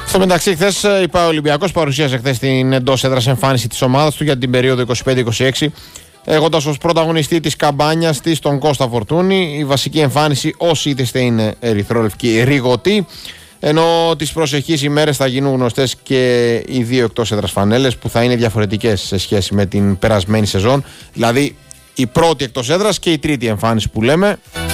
Στο μεταξύ, χθες ο Ολυμπιακός παρουσίασε χθες την εντός έδρας εμφάνιση της ομάδας του για την περίοδο 25-26, έχοντας ως πρωταγωνιστή της καμπάνιας της τον Κώστα Φορτούνη. Η βασική εμφάνιση όσοι ήθεστε είναι ερυθρόλευκη ρηγωτή, ενώ τις προσεχείς ημέρες θα γίνουν γνωστές και οι δύο εκτός έδρας φανέλες που θα είναι διαφορετικές σε σχέση με την περασμένη σεζόν, δηλαδή η πρώτη εκτός έδρας και η τρίτη εμφάνιση που λέμε.